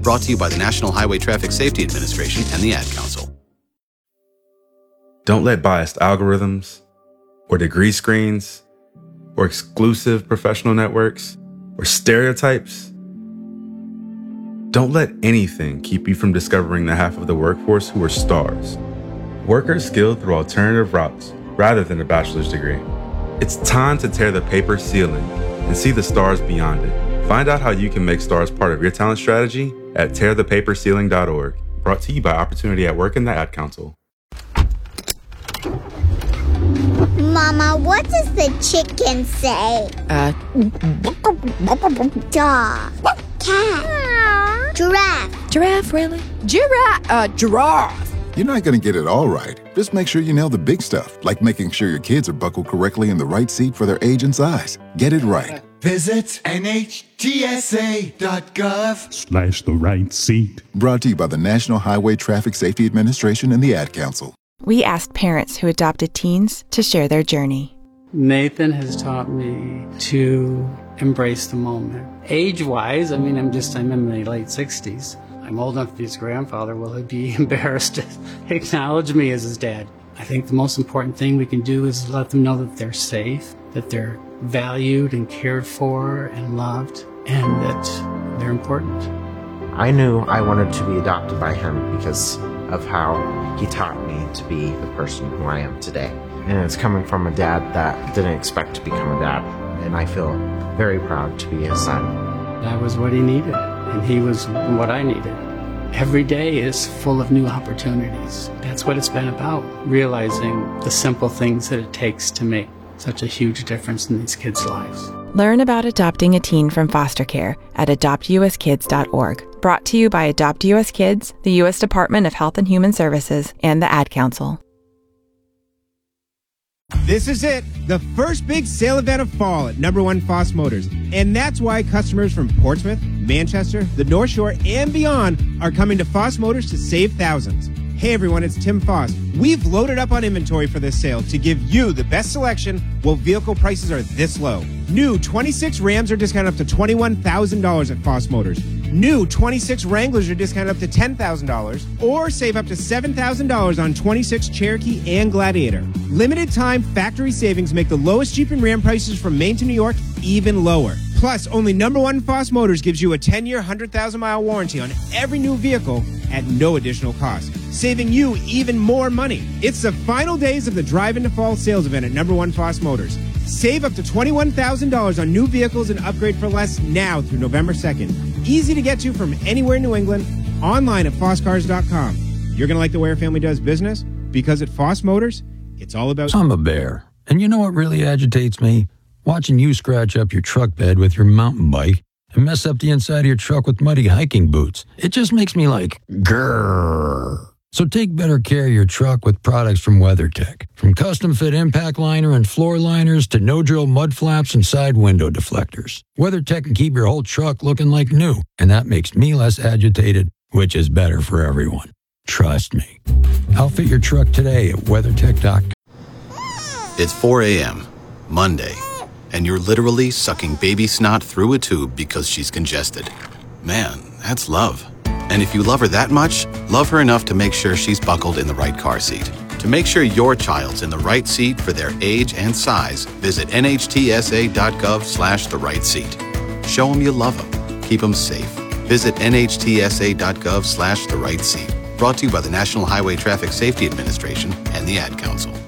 Brought to you by the National Highway Traffic Safety Administration and the Ad Council. Don't let biased algorithms or degree screens or exclusive professional networks or stereotypes. Don't let anything keep you from discovering the half of the workforce who are stars. Workers skilled through alternative routes rather than a bachelor's degree. It's time to tear the paper ceiling and see the stars beyond it. Find out how you can make stars part of your talent strategy at tearthepaperceiling.org. Brought to you by Opportunity at Work and the Ad Council. Mama, what does the chicken say? Dog. Cat. Giraffe. Giraffe, really? Giraffe. You're not going to get it all right. Just make sure you nail the big stuff, like making sure your kids are buckled correctly in the right seat for their age and size. Get it right. Visit NHTSA.gov/the right seat. Brought to you by the National Highway Traffic Safety Administration and the Ad Council. We asked parents who adopted teens to share their journey. Nathan has taught me to embrace the moment. Age-wise, I'm in my late 60s. I'm old enough to be his grandfather. Will he be embarrassed to acknowledge me as his dad? I think the most important thing we can do is let them know that they're safe, that they're valued and cared for and loved, and that they're important. I knew I wanted to be adopted by him because of how he taught me to be the person who I am today. And it's coming from a dad that didn't expect to become a dad, and I feel very proud to be his son. That was what he needed, and he was what I needed. Every day is full of new opportunities. That's what it's been about, realizing the simple things that it takes to make such a huge difference in these kids' lives. Learn about adopting a teen from foster care at adoptuskids.org. Brought to you by Adopt US Kids, the U.S. Department of Health and Human Services, and the Ad Council. This is it, the first big sale event of fall at Number One Foss Motors. And that's why customers from Portsmouth, Manchester, the North Shore, and beyond are coming to Foss Motors to save thousands. Hey everyone, it's Tim Foss. We've loaded up on inventory for this sale to give you the best selection while vehicle prices are this low. New 26 Rams are discounted up to $21,000 at Foss Motors. New 26 Wranglers are discounted up to $10,000, or save up to $7,000 on 26 Cherokee and Gladiator. Limited time factory savings make the lowest Jeep and Ram prices from Maine to New York even lower. Plus, only Number One Foss Motors gives you a 10-year, 100,000-mile warranty on every new vehicle at no additional cost, saving you even more money. It's the final days of the Drive into Fall sales event at Number One Foss Motors. Save up to $21,000 on new vehicles and upgrade for less now through November 2nd. Easy to get to from anywhere in New England, online at fosscars.com. You're going to like the way our family does business, because at Foss Motors, it's all about... I'm a bear, and you know what really agitates me? Watching you scratch up your truck bed with your mountain bike and mess up the inside of your truck with muddy hiking boots. It just makes me like, grrr. So take better care of your truck with products from WeatherTech. From custom fit impact liner and floor liners to no-drill mud flaps and side window deflectors. WeatherTech can keep your whole truck looking like new, and that makes me less agitated, which is better for everyone. Trust me. Outfit your truck today at WeatherTech.com. It's 4 a.m., Monday, and you're literally sucking baby snot through a tube because she's congested. Man, that's love. And if you love her that much, love her enough to make sure she's buckled in the right car seat. To make sure your child's in the right seat for their age and size, visit NHTSA.gov/the right seat. Show them you love them. Keep them safe. Visit NHTSA.gov/the right seat. Brought to you by the National Highway Traffic Safety Administration and the Ad Council.